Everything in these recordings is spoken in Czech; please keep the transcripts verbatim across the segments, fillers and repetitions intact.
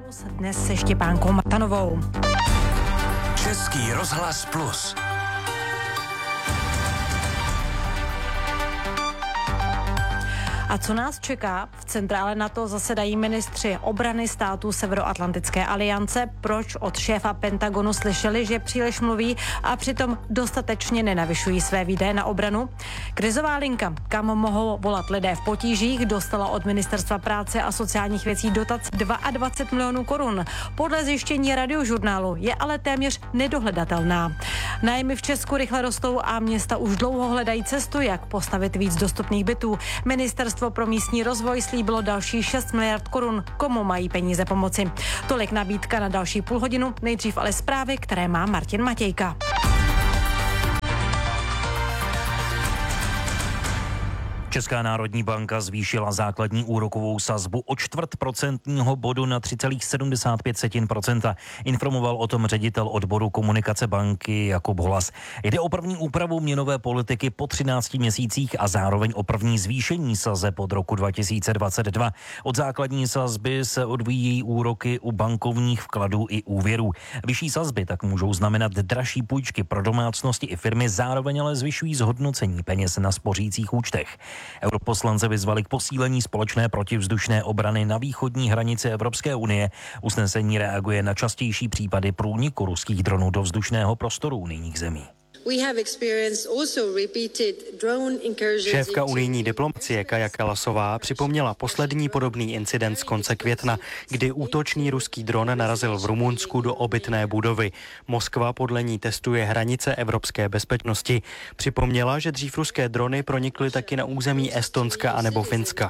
Dnes se Štěpánkou Matanovou. Český rozhlas Plus. A co nás čeká? V centrále NATO zasedají ministři obrany států Severoatlantické aliance. Proč od šéfa Pentagonu slyšeli, že příliš mluví a přitom dostatečně nenavyšují své výdaje na obranu? Krizová linka, kam mohou volat lidé v potížích, dostala od Ministerstva práce a sociálních věcí dotaci dvacet dva milionů korun. Podle zjištění Radiožurnálu je ale téměř nedohledatelná. Nájmy v Česku rychle rostou a města už dlouho hledají cestu, jak postavit víc dostupných bytů. Ministerstvo pro místní rozvoj slíbilo další šest miliard korun. Komu mají peníze pomoci? Tolik nabídka na další půl hodinu. Nejdřív ale zprávy, které má Martin Matějka. Česká národní banka zvýšila základní úrokovou sazbu o čtvrt procentního bodu na tři celá sedmdesát pět procenta. Informoval o tom ředitel odboru komunikace banky Jakub Holas. Jde o první úpravu měnové politiky po třinácti měsících a zároveň o první zvýšení sazeb od roku dva tisíce dvacet dva. Od základní sazby se odvíjí úroky u bankovních vkladů i úvěrů. Vyšší sazby tak můžou znamenat dražší půjčky pro domácnosti i firmy, zároveň ale zvyšují zhodnocení peněz na spořících účtech. Europoslance vyzvali k posílení společné protivzdušné obrany na východní hranici Evropské unie. Usnesení reaguje na častější případy průniku ruských dronů do vzdušného prostoru unijních zemí. Šéfka unijní diplomacie Kaja Kallasová připomněla poslední podobný incident z konce května, kdy útočný ruský dron narazil v Rumunsku do obytné budovy. Moskva podle ní testuje hranice evropské bezpečnosti. Připomněla, že dřív ruské drony pronikly taky na území Estonska anebo Finska.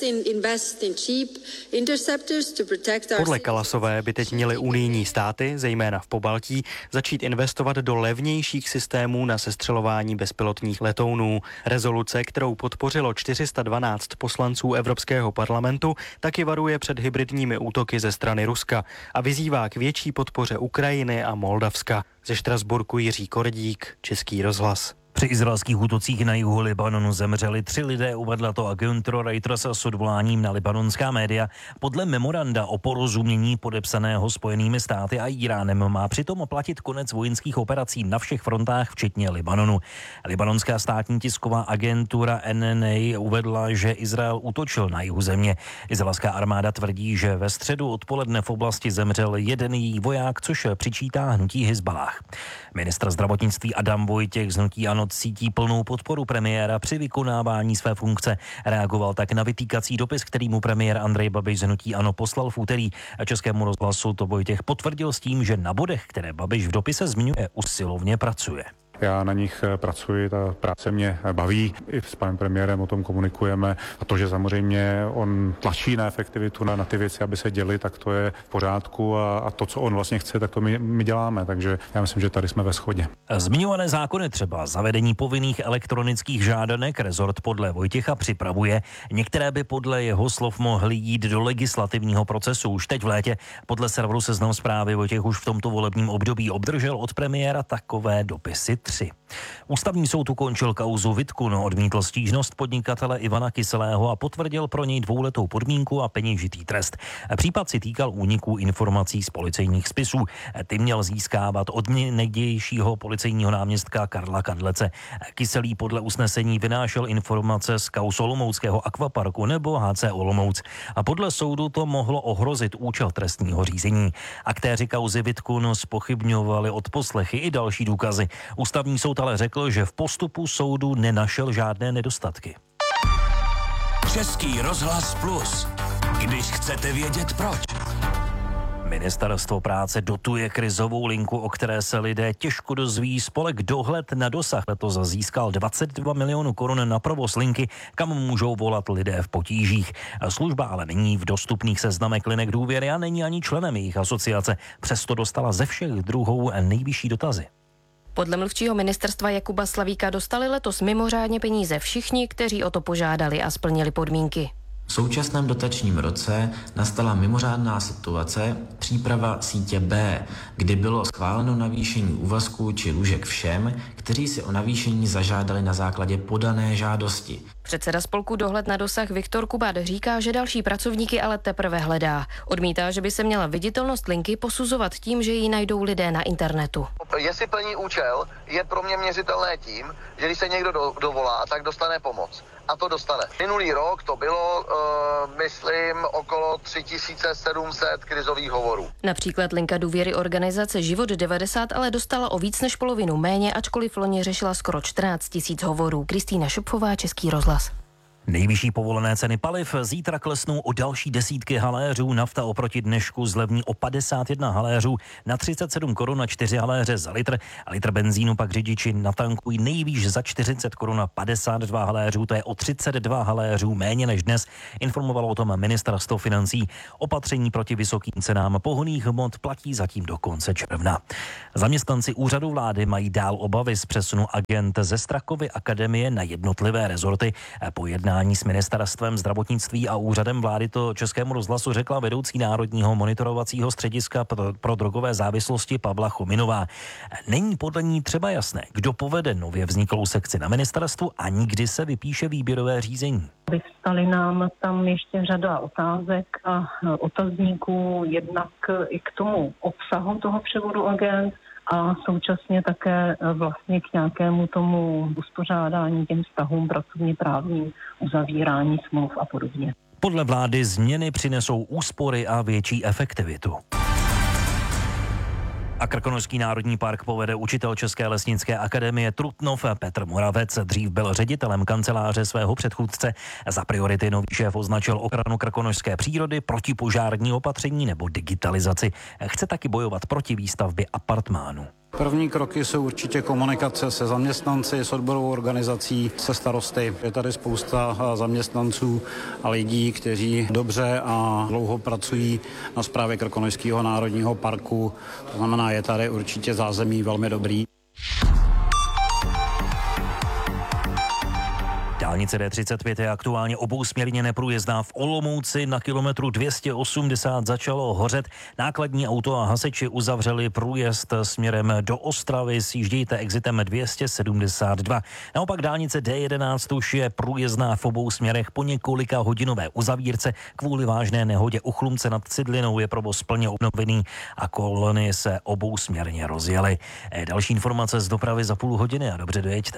Podle Kallasové by teď měly unijní státy, zejména v Pobaltí, začít investovat do levnějších systémů na sestřelování bezpilotních letounů. Rezoluce, kterou podpořilo čtyři sta dvanáct poslanců Evropského parlamentu, taky varuje před hybridními útoky ze strany Ruska a vyzývá k větší podpoře Ukrajiny a Moldavska. Ze Štrasburku Jiří Kordík, Český rozhlas. Při izraelských útocích na jihu Libanonu zemřeli tři lidé, uvedla to agentura Reuters s odvoláním na libanonská média. Podle memoranda o porozumění podepsaného Spojenými státy a Iránem má přitom platit konec vojenských operací na všech frontách, včetně Libanonu. Libanonská státní tisková agentura N N A uvedla, že Izrael útočil na jihu země. Izraelská armáda tvrdí, že ve středu odpoledne v oblasti zemřel jeden její voják, což přičítá hnutí Hizbalách. Ministr zdravotnictví Adam Vojtěch z hnutí ANO cítí plnou podporu premiéra při vykonávání své funkce. Reagoval tak na vytýkací dopis, který mu premiér Andrej Babiš z hnutí ANO poslal v úterý. Českému rozhlasu to Vojtěch potvrdil s tím, že na bodech, které Babiš v dopise zmiňuje, usilovně pracuje. Já na nich pracuji, ta práce mě baví, i s panem premiérem o tom komunikujeme a to, že samozřejmě on tlačí na efektivitu, na, na ty věci, aby se děly, tak to je v pořádku a, a to, co on vlastně chce, tak to my, my děláme, takže já myslím, že tady jsme ve shodě. Zmiňované zákony, třeba zavedení povinných elektronických žádanek, rezort podle Vojtěcha připravuje. Některé by podle jeho slov mohly jít do legislativního procesu už teď v létě. Podle serveru Seznam Zprávy Vojtěch už v tomto volebním období obdržel od premiéra takové dopisy tři. Ústavní soud ukončil kauzu Witkun, odmítl stížnost podnikatele Ivana Kyselého a potvrdil pro něj dvouletou podmínku a peněžitý trest. Případ si týkal úniků informací z policejních spisů. Ty měl získávat od někdejšího policejního náměstka Karla Kadlece. Kyselý podle usnesení vynášel informace z kauz olomouckého akvaparku nebo H C Olomouc a podle soudu to mohlo ohrozit účel trestního řízení. Aktéři kauzy Witkun zpochybňovali odposlechy i další důkazy. Ústavní soud ale řekl, že v postupu soudu nenašel žádné nedostatky. Český rozhlas Plus. Když chcete vědět proč. Ministerstvo práce dotuje krizovou linku, o které se lidé těžko dozví. Spolek Dohled na dosah letos získal dvacet dva milionů korun na provoz linky, kam můžou volat lidé v potížích. Služba ale není v dostupných seznamech linek důvěry a není ani členem jejich asociace. Přesto dostala ze všech druhů nejvyšší dotazy. Podle mluvčího ministerstva Jakuba Slavíka dostali letos mimořádně peníze všichni, kteří o to požádali a splnili podmínky. V současném dotačním roce nastala mimořádná situace, příprava sítě B, kdy bylo schváleno navýšení úvazků či lůžek všem, kteří si o navýšení zažádali na základě podané žádosti. Předseda spolku Dohled na dosah Viktor Kubát říká, že další pracovníky ale teprve hledá. Odmítá, že by se měla viditelnost linky posuzovat tím, že ji najdou lidé na internetu. Jestli plní účel, je pro mě měřitelné tím, že když se někdo do, dovolá, tak dostane pomoc. A to dostane. Minulý rok to bylo, uh, myslím, okolo tři tisíce sedm set krizových hovorů. Například linka důvěry organizace Život devadesát ale dostala o víc než polovinu méně, ačkoliv loni řešila skoro čtrnáct tisíc hovorů. Kristýna Šupfová, Český rozhlas. Nejvyšší povolené ceny paliv zítra klesnou o další desítky haléřů. Nafta oproti dnešku zlevní o padesát jedna haléřů na třicet sedm korun na čtyři haléře za litr. A litr benzínu pak řidiči natankují nejvýš za čtyřicet korun na padesát dva haléřů. To je o třicet dva haléřů méně než dnes. Informovalo o tom ministerstvo financí. Opatření proti vysokým cenám pohonných hmot platí zatím do konce června. Zaměstnanci úřadu vlády mají dál obavy z přesunu agent ze Strakovy akademie na jednotlivé rezorty. Po jednání s ministerstvem zdravotnictví a úřadem vlády to Českému rozhlasu řekla vedoucí Národního monitorovacího střediska pro, pro drogové závislosti Pavla Chominová. Není podle ní třeba jasné, kdo povede nově vzniklou sekci na ministerstvu a nikdy se vypíše výběrové řízení. Vyvstaly nám tam ještě řada otázek a otazníků jednak i k tomu obsahu toho převodu agent a současně také vlastně k nějakému tomu uspořádání těm vztahům pracovně právním, uzavírání smluv a podobně. Podle vlády změny přinesou úspory a větší efektivitu. A Krkonošský národní park povede učitel České lesnické akademie Trutnov Petr Moravec. Dřív byl ředitelem kanceláře svého předchůdce. Za priority nový šéf označil ochranu krkonošské přírody, protipožární opatření nebo digitalizaci. Chce taky bojovat proti výstavbě apartmánů. První kroky jsou určitě komunikace se zaměstnanci, s odborovou organizací, se starosty. Je tady spousta zaměstnanců a lidí, kteří dobře a dlouho pracují na správě Krkonošského národního parku. To znamená, je tady určitě zázemí velmi dobrý. Dálnice D třicet pět je aktuálně obousměrně neprůjezdná. V Olomouci na kilometru dvě stě osmdesát začalo hořet. Nákladní auto a hasiči uzavřeli průjezd směrem do Ostravy. Sjíždějte exitem dvě stě sedmdesát dva. Naopak dálnice D jedenáct už je průjezdná v obou směrech po několika hodinové uzavírce. Kvůli vážné nehodě u Chlumce nad Cidlinou je provoz plně obnovený a kolony se obousměrně rozjely. Další informace z dopravy za půl hodiny a dobře dojeďte.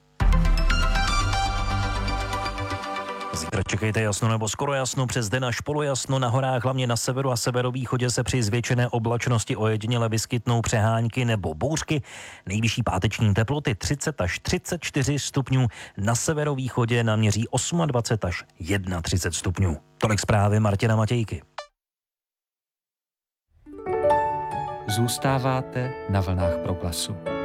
Zítra čekejte jasno nebo skoro jasno, přes den až polojasno, na horách hlavně na severu a severovýchodě se při zvětšené oblačnosti ojediněle vyskytnou přehánky nebo bouřky. Nejvyšší páteční teploty třicet až třicet čtyři stupňů, na severovýchodě naměří dvacet osm až třicet jedna stupňů. Tolik zprávy Martina Matějky. Zůstáváte na vlnách Proglasu.